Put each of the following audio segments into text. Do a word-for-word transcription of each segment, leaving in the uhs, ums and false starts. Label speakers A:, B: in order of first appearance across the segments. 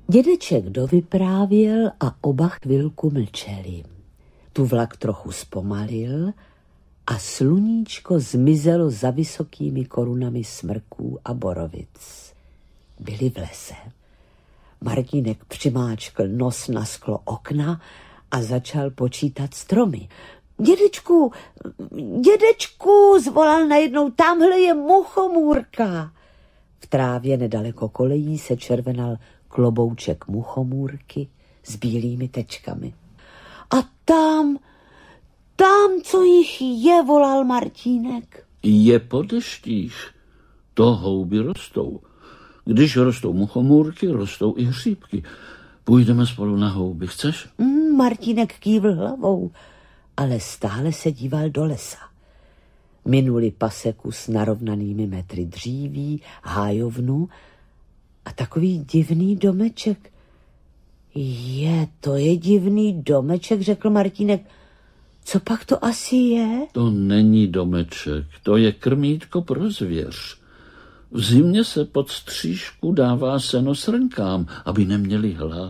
A: Dědeček dovyprávěl a oba chvilku mlčeli. Tu vlak trochu zpomalil a sluníčko zmizelo za vysokými korunami smrků a borovic. Byli v lese. Martínek přimáčkl nos na sklo okna a začal počítat stromy. Dědečku, dědečku, zvolal najednou, tamhle je muchomůrka. V trávě nedaleko kolejí se červenal klobouček muchomůrky s bílými tečkami. A tam, tam, co jich je, volal Martínek.
B: Je po deštích, to houby rostou. Když rostou muchomůrky, rostou i hříbky. Půjdeme spolu na houby, chceš?
A: Mm, Martínek kývl hlavou, ale stále se díval do lesa. Minuli paseku s narovnanými metry dříví, hájovnu a takový divný domeček. Je, to je divný domeček, řekl Martínek. Co pak to asi je?
B: To není domeček, to je krmítko pro zvěř. V zimě se pod stříšku dává seno srnkám, aby neměli hlad.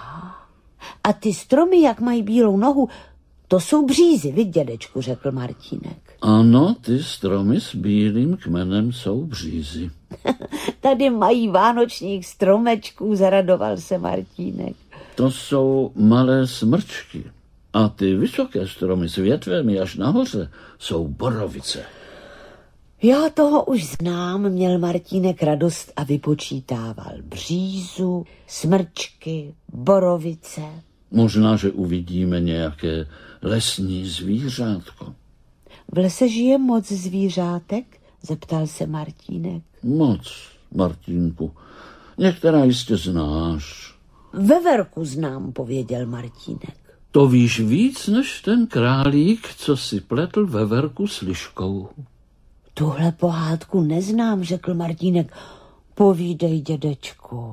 A: A ty stromy, jak mají bílou nohu, to jsou břízy, viď, dědečku, řekl Martínek.
B: Ano, ty stromy s bílým kmenem jsou břízy.
A: Tady mají vánočních stromečků, zaradoval se Martínek.
B: To jsou malé smrčky. A ty vysoké stromy s větvemi až nahoře jsou borovice.
A: Já toho už znám, měl Martínek radost a vypočítával břízu, smrčky, borovice.
B: Možná, že uvidíme nějaké lesní zvířátko.
A: V lese žije moc zvířátek? Zeptal se Martínek.
B: Moc, Martínku. Některá jistě znáš.
A: Veverku znám, pověděl Martínek.
B: To víš víc než ten králík, co si pletl veverku s liškou.
A: Tuhle pohádku neznám, řekl Martínek. Povídej, dědečku.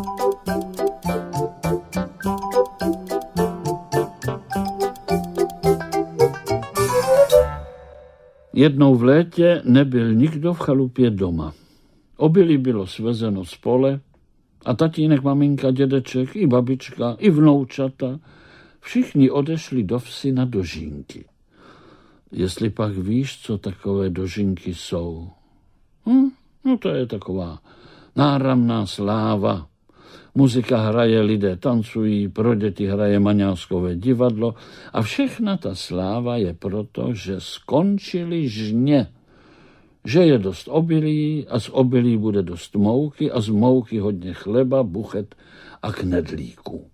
B: Jednou v létě nebyl nikdo v chalupě doma. Obilí bylo svezeno z pole a tatínek, maminka, dědeček, i babička, i vnoučata, všichni odešli do vsi na dožínky. Jestli pak víš, co takové dožínky jsou. Hm? No to je taková náramná sláva. Muzika hraje, lidé tancují, pro děti hraje maňáskové divadlo a všechna ta sláva je proto, že skončily žně. Že je dost obilí a z obilí bude dost mouky a z mouky hodně chleba, buchet a knedlíků.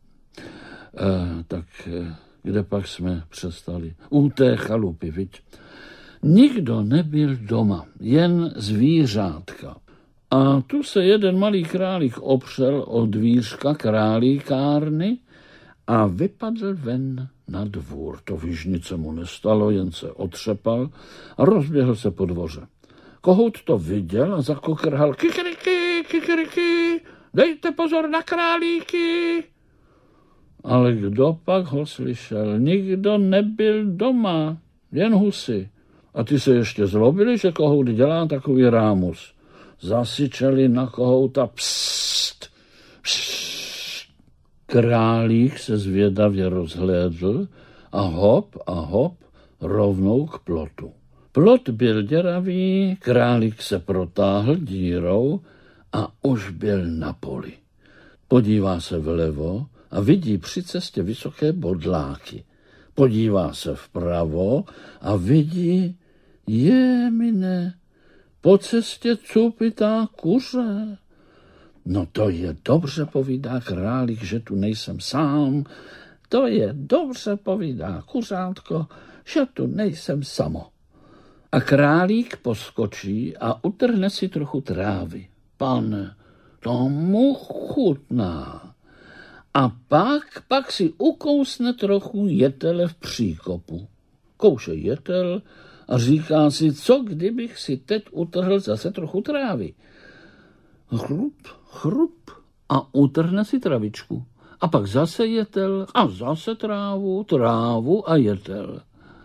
B: E, tak e, kde pak jsme přestali? U té chalupy, viď? Nikdo nebyl doma, jen zvířátka. A tu se jeden malý králík opřel od dvířka králíkárny a vypadl ven na dvůr. To víš, nic se mu nestalo, jen se otřepal a rozběhl se po dvoře. Kohout to viděl a zakokrhal: kikiriky, kikiriky, dejte pozor na králíky. Ale kdo pak ho slyšel? Nikdo nebyl doma, jen husy. A ty se ještě zlobili, že kohout dělá takový rámus. Zasyčeli na kohouta: psst, psst. Králík se zvědavě rozhlédl a hop a hop rovnou k plotu. Plot byl děravý, králík se protáhl dírou a už byl na poli. Podívá se vlevo a vidí při cestě vysoké bodláky. Podívá se vpravo a vidí, je mine, po cestě cupitá kuře. No to je dobře, povídá králík, že tu nejsem sám. To je dobře, povídá kuřátko, že tu nejsem samo. A králík poskočí a utrhne si trochu trávy. Pane, to mu chutná. A pak, pak si ukousne trochu jetele v příkopu. Kouše jetel a říká si, co kdybych si teď utrhl zase trochu trávy. Chrup, chrup a utrhne si travičku. A pak zase jetel a zase trávu, trávu a jetel.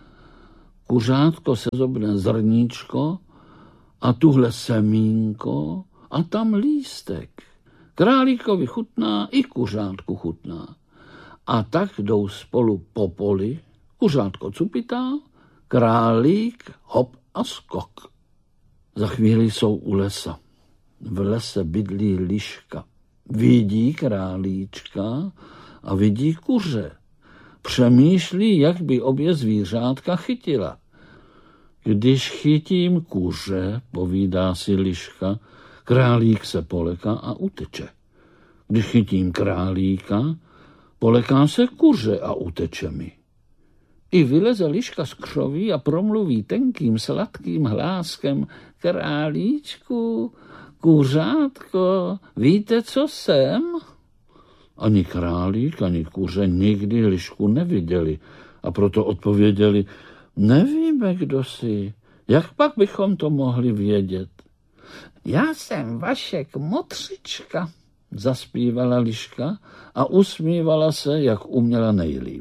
B: Kuřátko sezobne zrníčko a tuhle semínko a tam lístek. Králíkovi chutná i kuřátku chutná. A tak jdou spolu po poli, kuřátko cupitá, králík hop a skok. Za chvíli jsou u lesa. V lese bydlí liška. Vidí králíčka a vidí kuře. Přemýšlí, jak by obě zvířátka chytila. Když chytím kuře, povídá si liška, králík se poleká a uteče. Když chytím králíka, poleká se kuře a uteče mi. I vyleze liška z křoví a promluví tenkým sladkým hláskem: králíčku, kuřátko, víte, co jsem? Ani králík, ani kuře nikdy lišku neviděli a proto odpověděli: nevíme, kdo jsi, jak pak bychom to mohli vědět? Já jsem Vašek Motřička, zaspívala liška a usmívala se, jak uměla nejlíp.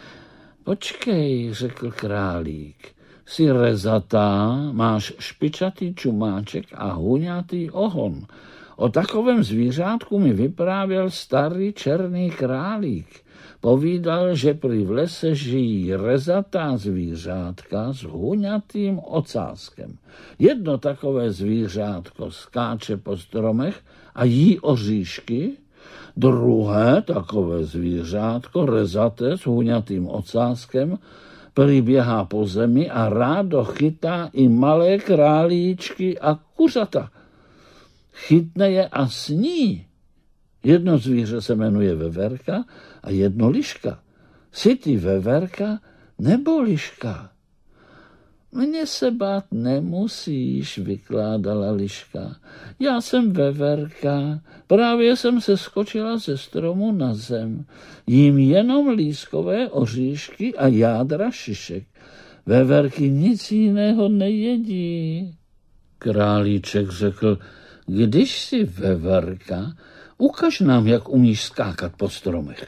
B: Počkej, řekl králík, jsi rezatá, máš špičatý čumáček a huňatý ohon. O takovém zvířátku mi vyprávěl starý černý králík. Povídal, že prý v lese žijí rezatá zvířátka s huňatým ocáskem. Jedno takové zvířátko skáče po stromech a jí oříšky, druhé takové zvířátko, rezaté s huňatým ocáskem, prý běhá po zemi a rádo chytá i malé králíčky a kuřata. Chytne je a sní. Jedno zvíře se jmenuje veverka a jedno liška. Jsi ty veverka nebo liška? Mně se bát nemusíš, vykládala liška. Já jsem veverka, právě jsem se skočila ze stromu na zem. Jím jenom lískové oříšky a jádra šišek. Veverky nic jiného nejedí. Králíček řekl: když jsi veverka, ukaž nám, jak umíš skákat po stromech.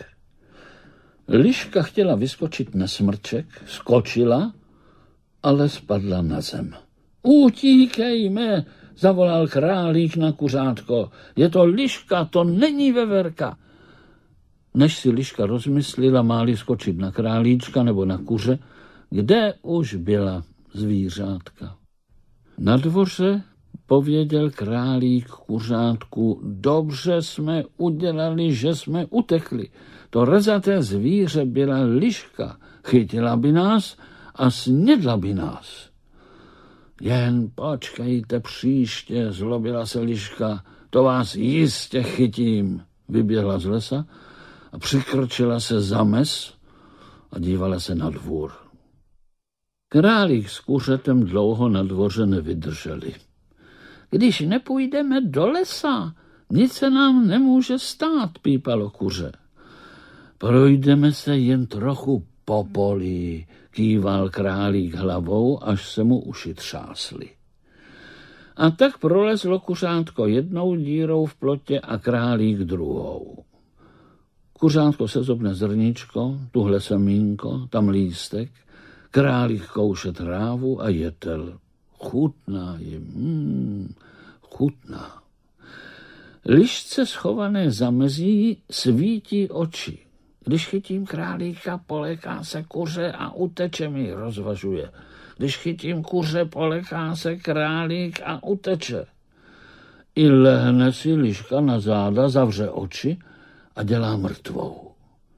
B: Liška chtěla vyskočit na smrček, skočila, ale spadla na zem. Utíkejme, zavolal králík na kuřátko. Je to liška, to není veverka. Než si liška rozmyslela, máli skočit na králíčka nebo na kuře, kde už byla zvířátka. Na dvoře pověděl králík kuřátku: dobře jsme udělali, že jsme utekli. To rezaté zvíře byla liška, chytila by nás a snědla by nás. Jen počkejte příště, zlobila se liška, to vás jistě chytím. Vyběhla z lesa a přikrčila se za mes a dívala se na dvůr. Králík s kuřetem dlouho na dvoře nevydrželi. Když nepůjdeme do lesa, nic se nám nemůže stát, pípalo kuře. Projdeme se jen trochu po poli, kýval králík hlavou, až se mu uši třásly. A tak prolezlo kuřátko jednou dírou v plotě a králík druhou. Kuřátko sezobne zrníčko, tuhle semínko, tam lístek, králík kouše trávu a jetel. Chutná jim, hmm, chutná. Lišce schované za mezí svítí oči. Když chytím králíka, poleká se kuře a uteče mi, rozvažuje. Když chytím kuře, poleká se králík a uteče. I lehne si liška na záda, zavře oči a dělá mrtvou.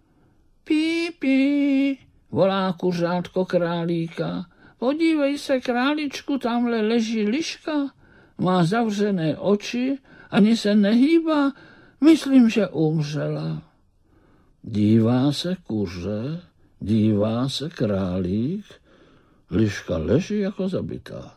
B: Pí, pí, volá kuřátko králíka. Podívej se, králíčku, tamhle leží liška, má zavřené oči, ani se nehýbá, myslím, že umřela. Dívá se kuře, dívá se králík, liška leží jako zabitá.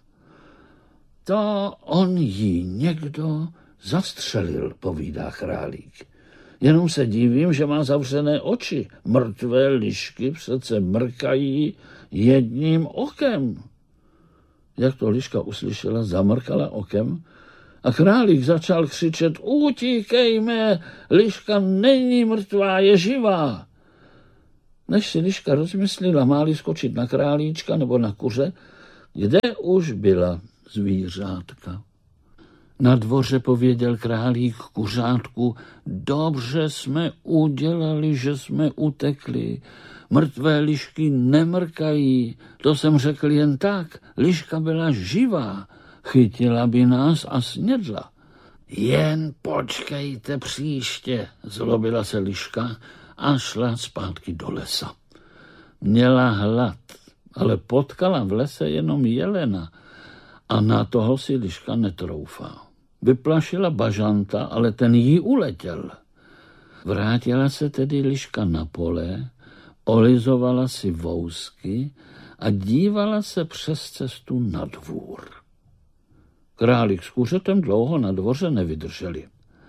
B: To on jí někdo zastřelil, povídá králík. Jenom se divím, že má zavřené oči. Mrtvé lišky přece mrkají jedním okem. Jak to liška uslyšela, zamrkala okem a králík začal křičet: utíkejme, liška není mrtvá, je živá. Než si liška rozmyslela, máli skočit na králíčka nebo na kuře, kde už byla zvířátka. Na dvoře pověděl králík kuřátku: dobře jsme udělali, že jsme utekli. Mrtvé lišky nemrkají, to jsem řekl jen tak. Liška byla živá, chytila by nás a snědla. Jen počkejte příště, zlobila se liška a šla zpátky do lesa. Měla hlad, ale potkala v lese jenom jelena a na toho si liška netroufá. Vyplašila bažanta, ale ten jí uletěl. Vrátila se tedy liška na pole, olizovala si vousky a dívala se přes cestu na dvůr. Králík s kuřetem dlouho na dvoře nevydrželi.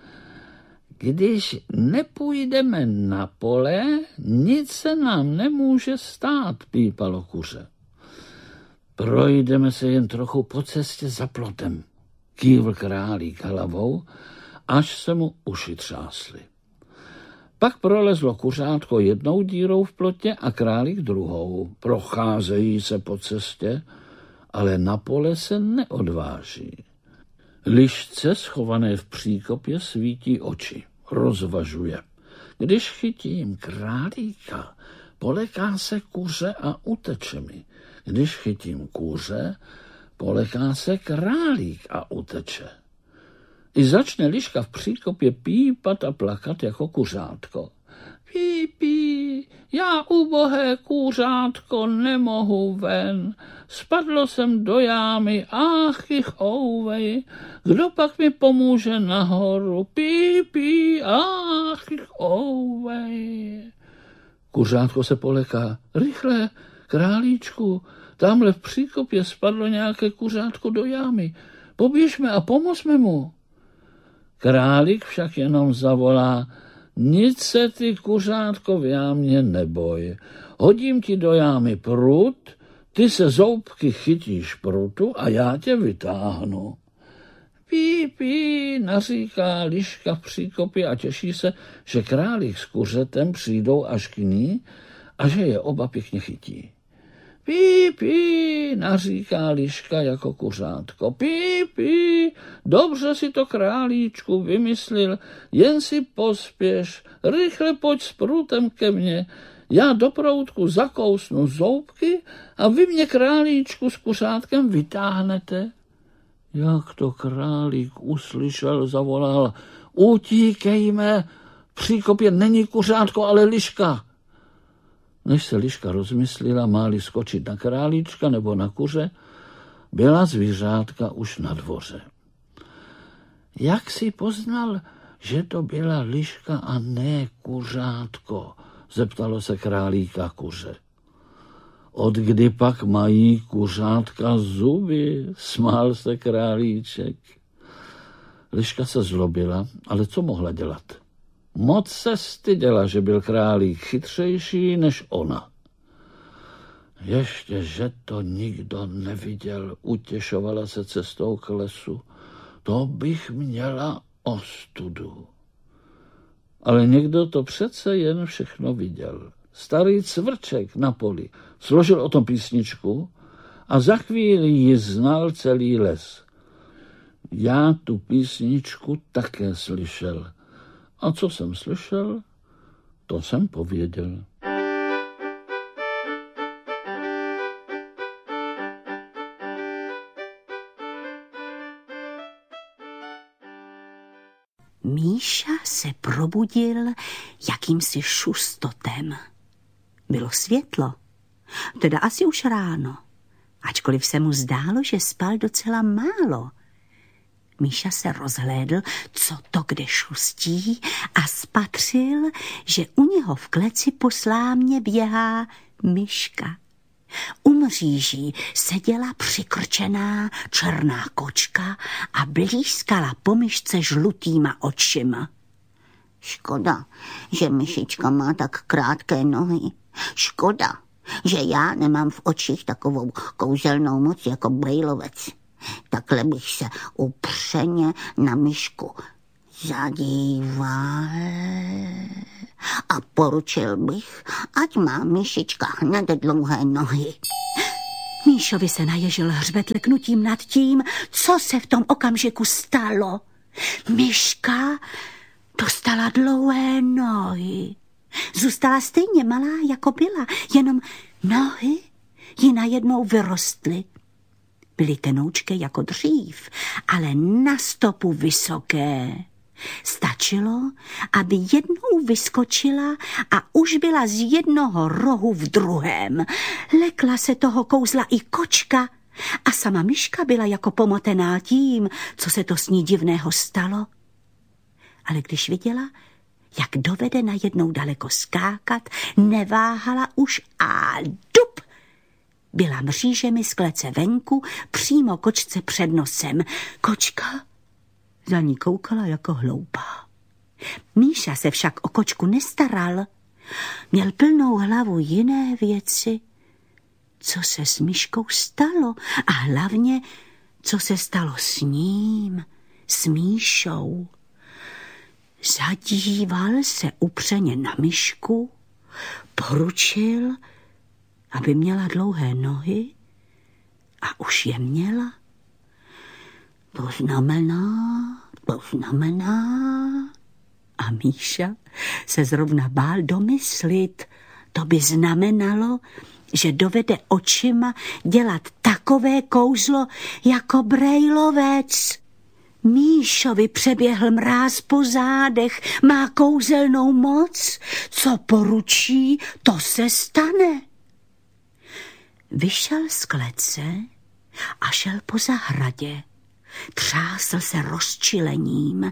B: Když nepůjdeme na pole, nic se nám nemůže stát, pípalo kuře. Projdeme se jen trochu po cestě za plotem, kývl králík hlavou, až se mu uši třásly. Pak prolezlo kuřátko jednou dírou v plotě a králík druhou. Procházejí se po cestě, ale na pole se neodváží. Lišce schované v příkopě svítí oči. Rozvažuje. Když chytím králíka, poleká se kuře a uteče mi. Když chytím kuře, poleká se králík a uteče. I začne liška v příkopě pípat a plakat jako kuřátko. Pí, pí, já ubohé kuřátko nemohu ven, spadlo jsem do jámy, ach ich ouvej, kdo pak mi pomůže nahoru, pí, pí, ach ich ouvej. Kuřátko se poleká, rychle, králíčku, tamhle v příkopě spadlo nějaké kuřátko do jámy, poběžme a pomozme mu. Králík však jenom zavolá, nic se ty, kuřátko, v jámě neboj. Hodím ti do jámy prut, ty se zoubky chytíš prutu a já tě vytáhnu. Pí, pí, naříká liška v příkopě a těší se, že králík s kuřetem přijdou až k ní a že je oba pěkně chytí. Pí, pí, naříká liška jako kuřátko. Pí, pí, dobře si to, králíčku, vymyslil, jen si pospěš, rychle pojď s prutem ke mně, já do proutku zakousnu zoubky a vy mě, králíčku, s kuřátkem vytáhnete. Jak to králík uslyšel, zavolal, utíkejme, v příkopě není kuřátko, ale liška. Než se liška rozmyslila, máli skočit na králíčka nebo na kuře, byla zvířátka už na dvoře. Jak si poznal, že to byla liška a ne kuřátko, zeptalo se králíka kuře. Od kdy pak mají kuřátka zuby, smál se králíček. Liška se zlobila, ale co mohla dělat? Moc se styděla, že byl králík chytřejší než ona. Ještě, že to nikdo neviděl, utěšovala se cestou k lesu. To bych měla ostudu. Ale někdo to přece jen všechno viděl. Starý cvrček na poli složil o tom písničku a za chvíli ji znal celý les. Já tu písničku také slyšel. A co jsem slyšel, to jsem pověděl.
C: Míša se probudil jakýmsi šustotem. Bylo světlo, teda asi už ráno, ačkoliv se mu zdálo, že spal docela málo. Míša se rozhlédl, co to kde šustí, a spatřil, že u něho v kleci po slámě běhá myška. U mříží seděla přikrčená černá kočka a blízkala po myšce žlutýma očima.
D: Škoda, že myšička má tak krátké nohy. Škoda, že já nemám v očích takovou kouzelnou moc jako brejlovec. Takhle bych se upřeně na myšku zadíval a poručil bych, ať má myšička hned dlouhé nohy.
C: Míšovi se naježil hřbet leknutím nad tím, co se v tom okamžiku stalo. Myška dostala dlouhé nohy. Zůstala stejně malá, jako byla, jenom nohy ji najednou vyrostly. Byly tenoučké jako dřív, ale na stopu vysoké. Stačilo, aby jednou vyskočila a už byla z jednoho rohu v druhém. Lekla se toho kouzla i kočka a sama myška byla jako pomotená tím, co se to s ní divného stalo. Ale když viděla, jak dovede najednou daleko skákat, neváhala už a dup! Byla mřížemi z klece venku, přímo kočce před nosem. Kočka za ní koukala jako hloupá. Míša se však o kočku nestaral. Měl plnou hlavu jiné věci. Co se s myškou stalo a hlavně, co se stalo s ním, s Míšou. Zadíval se upřeně na myšku, poručil, aby měla dlouhé nohy a už je měla. To znamená, to znamená. A Míša se zrovna bál domyslit. To by znamenalo, že dovede očima dělat takové kouzlo jako brejlovec. Míšovi přeběhl mráz po zádech, má kouzelnou moc. Co poručí, to se stane. Vyšel z klece a šel po zahradě. Třásl se rozčilením.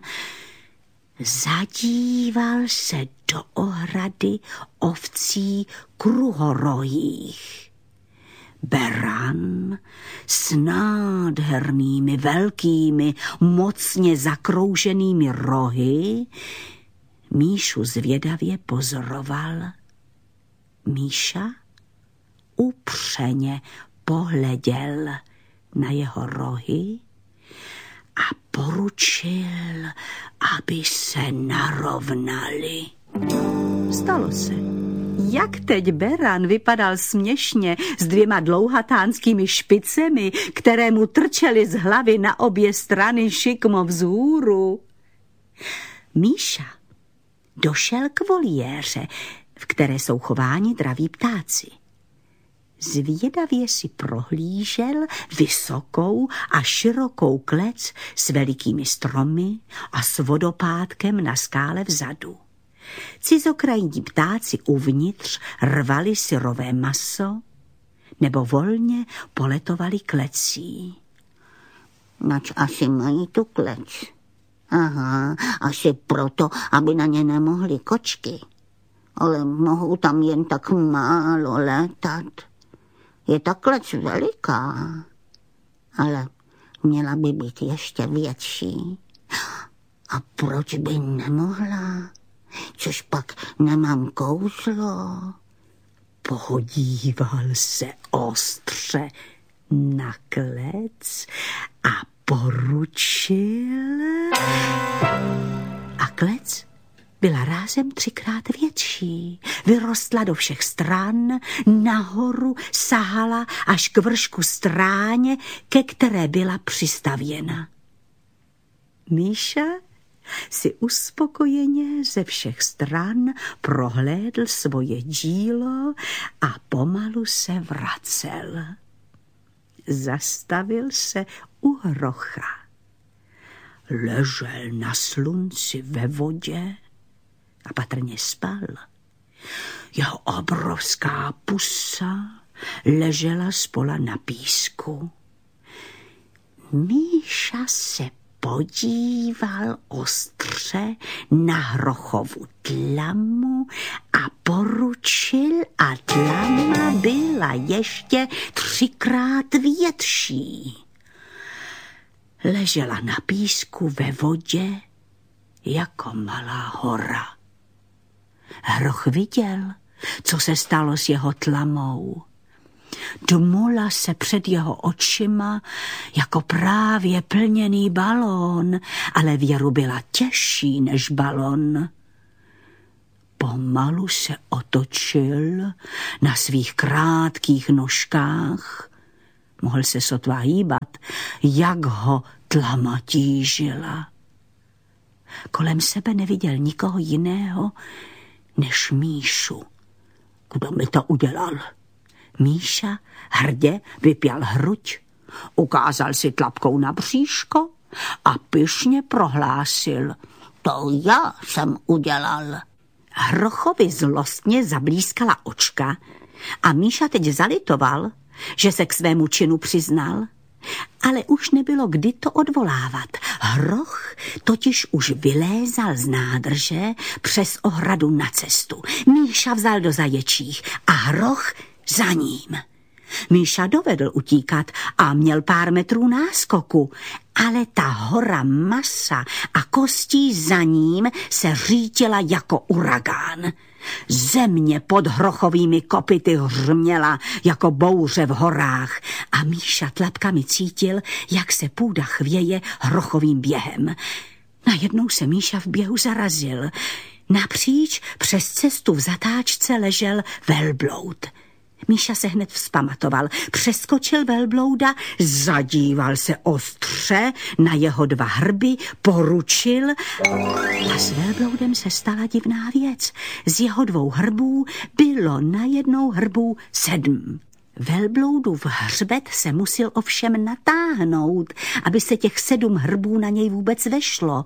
C: Zadíval se do ohrady ovcí kruhorohých. Beran s nádhernými, velkými, mocně zakrouženými rohy Míšu zvědavě pozoroval. Míša upřeně pohleděl na jeho rohy a poručil, aby se narovnali. Stalo se. Jak teď Beran vypadal směšně s dvěma dlouhatánskými špicemi, které mu trčely z hlavy na obě strany šikmo vzhůru. Míša došel k voliéře, v které jsou chováni draví ptáci. Zvědavě si prohlížel vysokou a širokou klec s velikými stromy a s vodopádkem na skále vzadu. Cizokrajní ptáci uvnitř rvali syrové maso nebo volně poletovali klecí.
D: Nač asi mají tu klec. Aha, asi proto, aby na ně nemohly kočky. Ale mohou tam jen tak málo létat. Je ta klec veliká, ale měla by být ještě větší. A proč by nemohla? Což pak nemám kouzlo. Podíval se ostře na klec a poručil. A klec byla rázem třikrát větší. Vyrostla do všech stran, nahoru sahala až k vršku stráně, ke které byla přistavěna. Míša si uspokojeně ze všech stran prohlédl svoje dílo a pomalu se vracel. Zastavil se u hrocha. Ležel na slunci ve vodě a patrně spal. Jeho obrovská pusa ležela spola na písku. Míša se podíval ostře na hrochovu tlamu a poručil, a tlama byla ještě třikrát větší. Ležela na písku ve vodě jako malá hora. Hroch viděl, co se stalo s jeho tlamou. Dmula se před jeho očima jako právě plněný balón, ale věru byla těžší než balon. Pomalu se otočil na svých krátkých nožkách
C: Mohl se sotva hýbat, jak ho tlama tížila. Kolem sebe neviděl nikoho jiného než Míšu. Kdo mi to udělal? Míša hrdě vypěl hruď, ukázal si tlapkou na bříško a pyšně prohlásil: To já jsem udělal. Hrochovi zlostně zablískala očka a Míša teď zalitoval, že se k svému činu přiznal, ale už nebylo kdy to odvolávat. Hroch totiž už vylézal z nádrže přes ohradu na cestu. Míša vzal do zaječích a Hroch za ním. Míša dovedl utíkat a měl pár metrů náskoku, ale ta hora masa a kostí za ním se řítila jako uragán. Země pod Hrochovými kopyty hřměla jako bouře v horách a Míša tlapkami cítil, jak se půda chvěje Hrochovým během. Najednou se Míša v běhu zarazil. Napříč přes cestu v zatáčce ležel velbloud. Míša se hned vzpamatoval, přeskočil velblouda, zadíval se ostře na jeho dva hrby, poručil a s velbloudem se stala divná věc. Z jeho dvou hrbů bylo na jednou hrbu sedm. Velbloudův hřbet se musel ovšem natáhnout, aby se těch sedm hrbů na něj vůbec vešlo.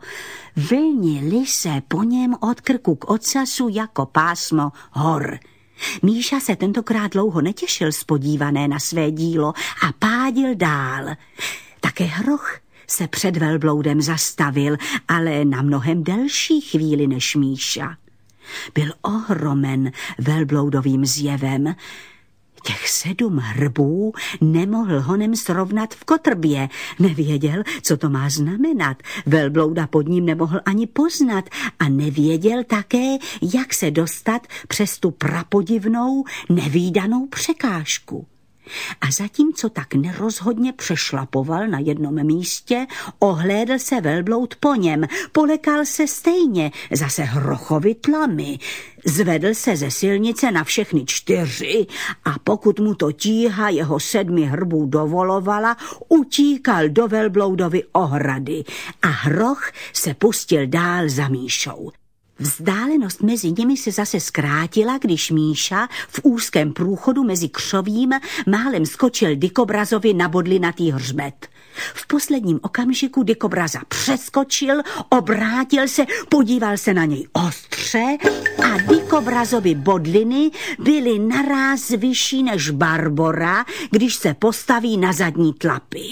C: Vlnili se po něm od krku k ocasu jako pásmo hor. Míša se tentokrát dlouho netěšil spodívané na své dílo a pádil dál. Také Hroch se před velbloudem zastavil, ale na mnohem delší chvíli než Míša. Byl ohromen velbloudovým zjevem. Těch sedm hrbů nemohl honem srovnat v kotrbě. Nevěděl, co to má znamenat. Velblouda pod ním nemohl ani poznat a nevěděl také, jak se dostat přes tu prapodivnou, nevídanou překážku. A zatímco tak nerozhodně přešlapoval na jednom místě, ohlédl se velbloud po něm, polekal se stejně, zase Hrochovi tlamy. Zvedl se ze silnice na všechny čtyři a pokud mu to tíha jeho sedmi hrbů dovolovala, utíkal do velbloudovy ohrady a Hroch se pustil dál za Míšou. Vzdálenost mezi nimi se zase zkrátila, když Míša v úzkém průchodu mezi křovím málem skočil Dykobrazovi na bodlinatý hřbet. V posledním okamžiku Dykobraza přeskočil, obrátil se, podíval se na něj ostře a Dykobrazovi bodliny byly naráz vyšší než Barbora, když se postaví na zadní tlapy.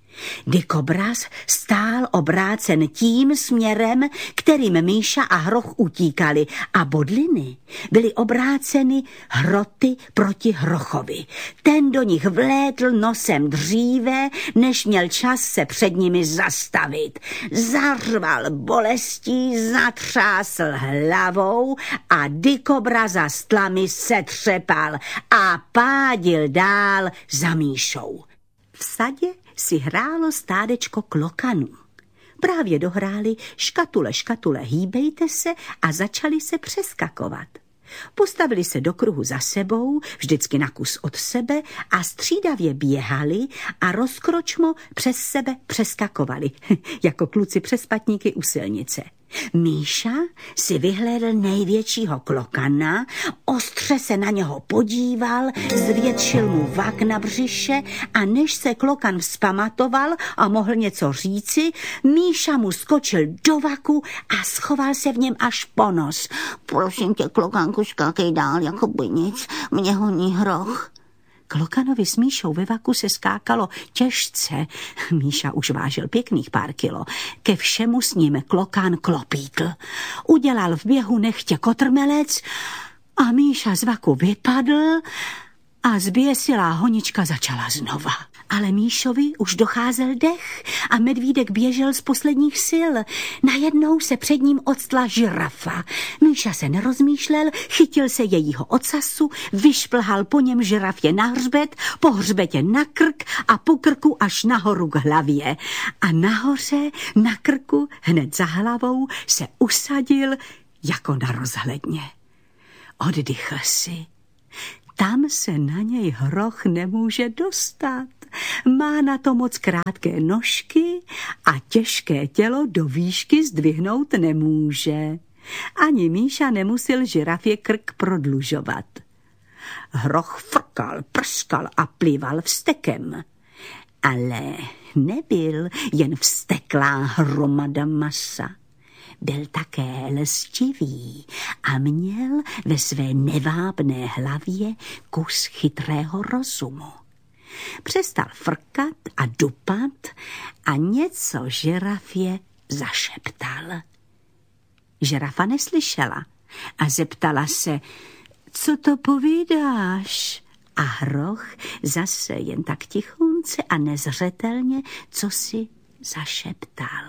C: Dykobraz stál obrácen tím směrem, kterým Míša a Hroch utíkali, a bodliny byly obráceny hroty proti Hrochovi. Ten do nich vlétl nosem dříve, než měl čas se před nimi zastavit. Zařval bolestí, zatřásl hlavou a Dykobraza s tlamy setřepal a pádil dál za Míšou. V sadě si hrálo stádečko klokanů. Právě dohráli škatule, škatule, hýbejte se a začali se přeskakovat. Postavili se do kruhu za sebou, vždycky na kus od sebe a střídavě běhali a rozkročmo přes sebe přeskakovali, jako kluci přes patníky u silnice. Míša si vyhlédl největšího klokana, ostře se na něho podíval, zvětšil mu vak na břiše a než se klokan vzpamatoval a mohl něco říci, Míša mu skočil do vaku a schoval se v něm až po nos.
D: Prosím tě, klokánku, skákej dál, jako by nic, mě honí Hroch.
C: Klokanovi s Míšou ve vaku se skákalo těžce. Míša už vážil pěkných pár kilo. Ke všemu s ním klokan klopítl. Udělal v běhu nechtě kotrmelec a Míša z vaku vypadl a zběsilá honička začala znova. Ale Míšovi už docházel dech a medvídek běžel z posledních sil. Najednou se před ním odstla žirafa. Míša se nerozmýšlel, chytil se jejího ocasu, vyšplhal po něm žirafě na hřbet, po hřbetě na krk a po krku až nahoru k hlavě. A nahoře, na krku, hned za hlavou, se usadil jako na rozhledně. Oddychl si. Tam se na něj Hroch nemůže dostat. má na to moc krátké nožky a těžké tělo do výšky zdvihnout nemůže. Ani Míša nemusel žirafě krk prodlužovat. Hroch frkal, prskal a plival vztekem. Ale nebyl jen vzteklá hromada masa. Byl také lstivý a měl ve své nevábné hlavě kus chytrého rozumu. Přestal frkat a dupat a něco žirafě zašeptal. Žirafa neslyšela a zeptala se, co to povídáš? A hroch zase jen tak tichunce a nezřetelně, co si zašeptal.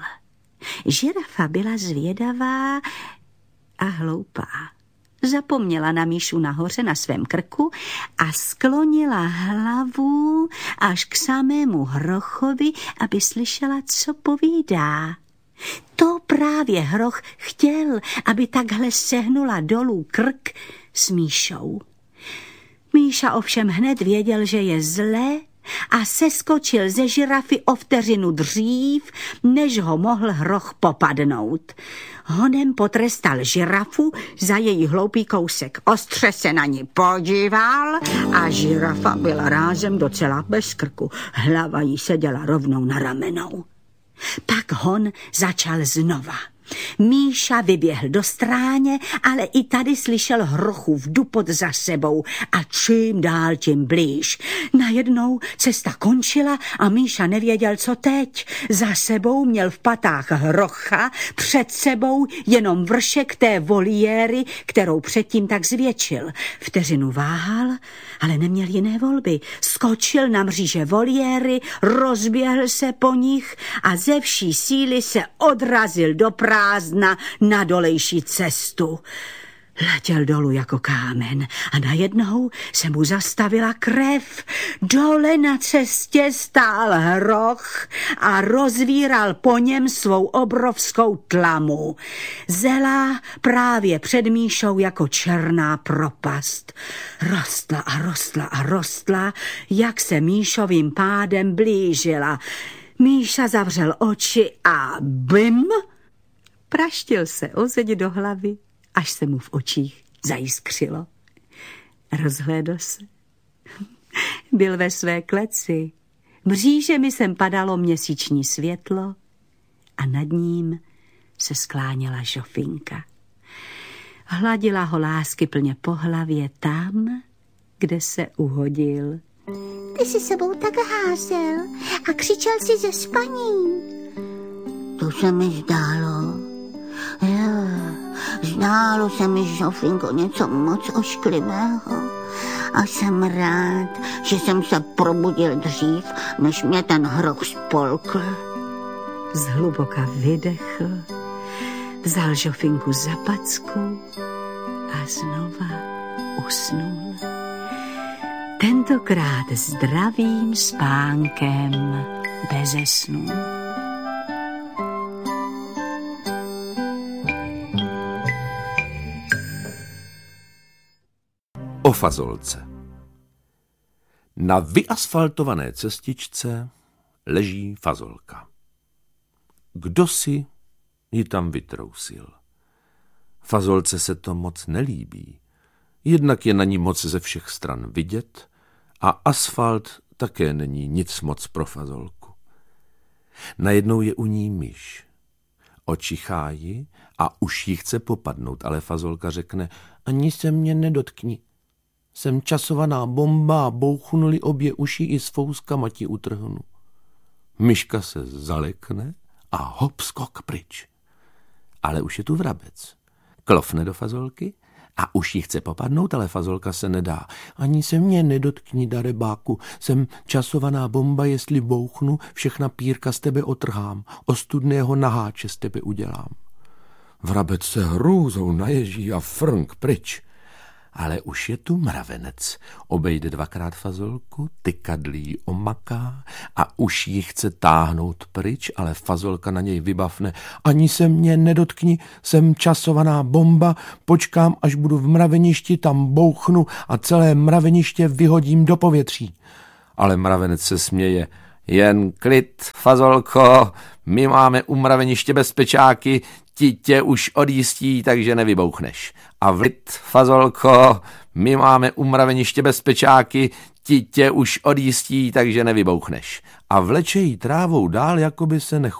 C: Žirafa byla zvědavá a hloupá. Zapomněla na Míšu nahoře na svém krku a sklonila hlavu až k samému hrochovi, aby slyšela, co povídá. To právě hroch chtěl, aby takhle sehnula dolů krk s Míšou. Míša ovšem hned věděl, že je zle a seskočil ze žirafy o vteřinu dřív, než ho mohl hroch popadnout. Honem potrestal žirafu za její hloupý kousek. Ostře se na ní podíval a žirafa byla rázem docela bez krku. Hlava jí seděla rovnou na ramenou. Pak hon začal znova. Míša vyběhl do stráně, ale i tady slyšel hrochův dupot za sebou a čím dál tím blíž. Najednou cesta končila a Míša nevěděl, co teď. Za sebou měl v patách hrocha, před sebou jenom vršek té voliéry, kterou předtím tak zvětšil. Vteřinu váhal, ale neměl jiné volby. Skočil na mříže voliéry, rozběhl se po nich a ze vší síly se odrazil do prázdna na dolejší cestu. Letěl dolů jako kámen a najednou se mu zastavila krev. Dole na cestě stál hroch a rozvíral po něm svou obrovskou tlamu. Zela právě před Míšou jako černá propast. Rostla a rostla a rostla, jak se Míšovým pádem blížila. Míša zavřel oči a bim! Praštil se o zeď do hlavy, až se mu v očích zajiskřilo. Rozhlédl se. Byl ve své kleci. Mřížemi sem padalo měsíční světlo a nad ním se skláněla žofinka. Hladila ho láskyplně po hlavě tam, kde se uhodil.
D: Ty jsi sebou tak házel a křičel si ze spaní. To se mi zdálo. Jo, zdálo se mi, žofinko, něco moc ošklivého. A jsem rád, že jsem se probudil dřív, než mě ten hroch spolkl.
C: Zhluboka vydechl, vzal žofinku za packu a znova usnul. Tentokrát zdravým spánkem beze snů.
E: O fazolce. Na vyasfaltované cestičce leží fazolka. Kdo si ji tam vytrousil? Fazolce se to moc nelíbí. Jednak je na ní moc ze všech stran vidět a asfalt také není nic moc pro fazolku. Najednou je u ní myš. Očichá ji a už ji chce popadnout, ale fazolka řekne, ani se mě nedotkni. Jsem časovaná bomba a bouchnuli obě uši i s fouskama ti utrhnu. Myška se zalekne a hop skok pryč. Ale už je tu vrabec. Klofne do fazolky a už ji chce popadnout, ale fazolka se nedá. Ani se mě nedotkni, darebáku, jsem časovaná bomba, jestli bouchnu, všechna pírka z tebe otrhám, ostudného naháče z tebe udělám. Vrabec se hrůzou naježí a frnk pryč. Ale už je tu mravenec. Obejde dvakrát fazolku, tykadlí omaká a už ji chce táhnout pryč, ale fazolka na něj vybavne. Ani se mě nedotkni, jsem časovaná bomba, počkám, až budu v mraveništi, tam bouchnu a celé mraveniště vyhodím do povětří. Ale mravenec se směje. Jen klid, Fazolko, my máme u mraveniště bezpečáky, ti tě už odjistí, takže nevybouchneš. A vlid, Fazolko, my máme u mraveniště bezpečáky, ti tě už odjistí, takže nevybouchneš. A vleče jí trávou dál, jako by se nechutnalo.